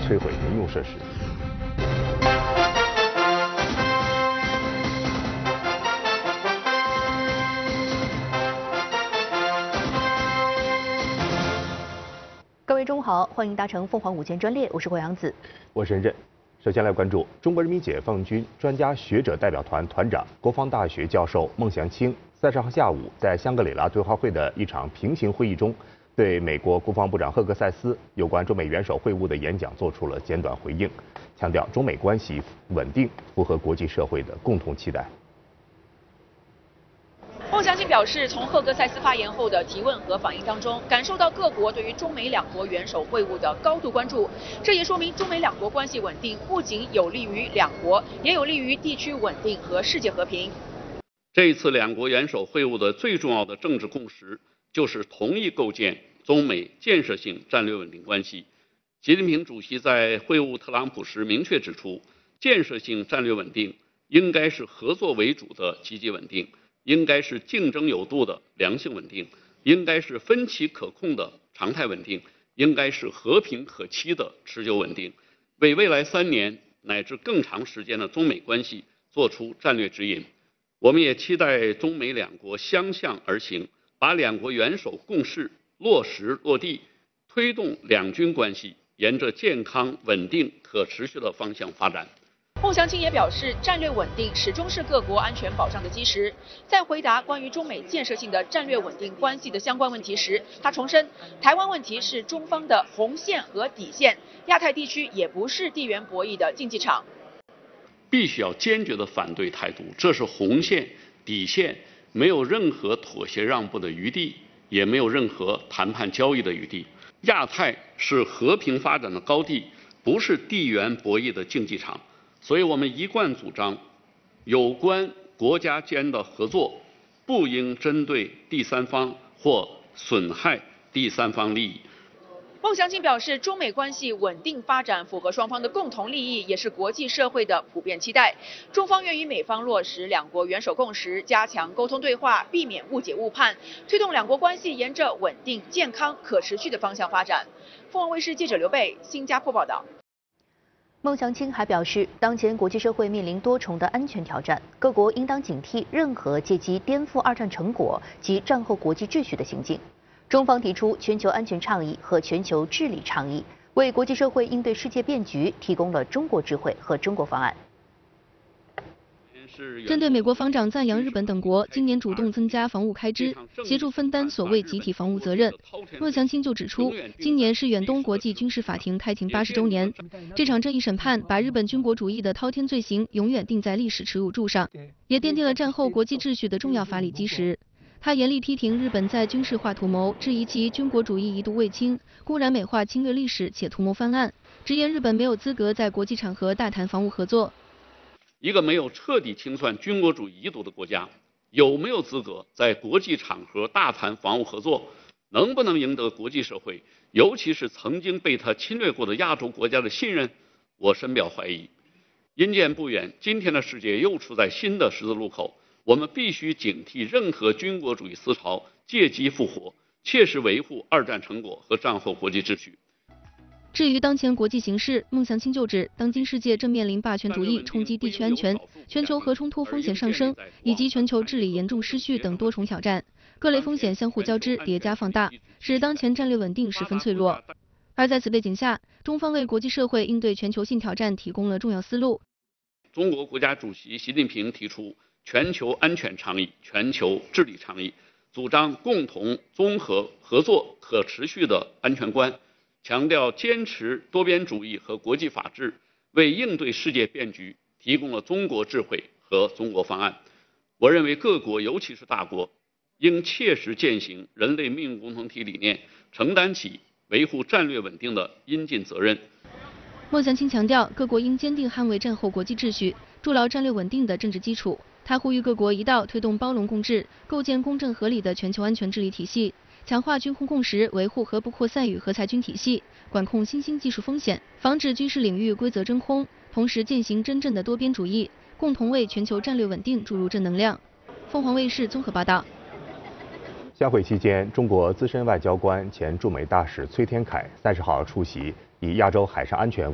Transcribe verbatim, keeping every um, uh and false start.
摧毁民用设施。 各位中午好，欢迎搭乘凤凰午间专列，我是郭阳子， 我是任任。首先来关注中国人民解放军专家学者代表团团长、国防大学教授孟祥青三十号下午在香格里拉对话会的一场平行会议中，对美国国防部长赫格塞斯有关中美元首会晤的演讲做出了简短回应，强调中美关系稳定，符合国际社会的共同期待。 孟祥青表示，从赫格塞斯发言后的提问和反应当中，感受到各国对于中美两国元首会晤的高度关注。这也说明中美两国关系稳定不仅有利于两国，也有利于地区稳定和世界和平。 这一次两国元首会晤的最重要的政治共识，就是同意构建中美建设性战略稳定关系。习近平主席在会晤特朗普时明确指出，建设性战略稳定应该是合作为主的积极稳定。应该是竞争有度的良性稳定，应该是分歧可控的常态稳定，应该是和平可期的持久稳定，为未来三年乃至更长时间的中美关系做出战略指引。我们也期待中美两国相向而行，把两国元首共识落实落地，推动两军关系沿着健康、稳定、可持续的方向发展。 孟祥青也表示，战略稳定始终是各国安全保障的基石。在回答关于中美建设性的战略稳定关系的相关问题时，他重申，台湾问题是中方的红线和底线，亚太地区也不是地缘博弈的竞技场。 必须要坚决的反对台独，这是红线、底线，没有任何妥协让步的余地，也没有任何谈判交易的余地。亚太是和平发展的高地，不是地缘博弈的竞技场。所以我们一贯主张，有关国家间的合作不应针对第三方或损害第三方利益。 孟祥青表示，中美关系稳定发展符合双方的共同利益，也是国际社会的普遍期待。中方愿与美方落实两国元首共识，加强沟通对话，避免误解误判，推动两国关系沿着稳定、健康、可持续的方向发展。凤凰卫视记者刘贝，新加坡报道。 孟祥青还表示，当前国际社会面临多重的安全挑战，各国应当警惕任何借机颠覆二战成果及战后国际秩序的行径。中方提出全球安全倡议和全球治理倡议，为国际社会应对世界变局提供了中国智慧和中国方案。 针对美国防长赞扬日本等国今年主动增加防务开支，协助分担所谓集体防务责任，孟祥青就指出，今年是远东国际军事法庭开庭八十周年，这场正义审判把日本军国主义的滔天罪行永远钉在历史耻辱柱上，也奠定了战后国际秩序的重要法理基石。他严厉批评日本在军事化图谋，质疑其军国主义一度未清，公然美化侵略历史且图谋翻案，直言日本没有资格在国际场合大谈防务合作。 一个没有彻底清算军国主义遗毒的国家，有没有资格在国际场合大谈防务合作？能不能赢得国际社会，尤其是曾经被他侵略过的亚洲国家的信任？我深表怀疑。因见不远，今天的世界又处在新的十字路口，我们必须警惕任何军国主义思潮借机复活，切实维护二战成果和战后国际秩序。 至于当前国际形势，孟祥青就指，当今世界正面临霸权主义冲击地区安全、全球核冲突风险上升，以及全球治理严重失序等多重挑战，各类风险相互交织、叠加放大，使当前战略稳定十分脆弱。而在此背景下，中方为国际社会应对全球性挑战提供了重要思路。 中国国家主席习近平提出全球安全倡议、全球治理倡议，主张共同、综合、合作、可持续的安全观。强调坚持多边主义和国际法治，为应对世界变局提供了中国智慧和中国方案。我认为各国，尤其是大国，应切实践行人类命运共同体理念，承担起维护战略稳定的应尽责任。 孟祥青强调，各国应坚定捍卫战后国际秩序，筑牢战略稳定的政治基础。他呼吁各国一道推动包容共治，构建公正合理的全球安全治理体系。强化军控共识，维护核不扩散与核裁军体系，管控新兴技术风险，防止军事领域规则真空，同时践行真正的多边主义，共同为全球战略稳定注入正能量。凤凰卫视综合报道。 相会期间，中国资深外交官、前驻美大使崔天凯三十号出席以亚洲海上安全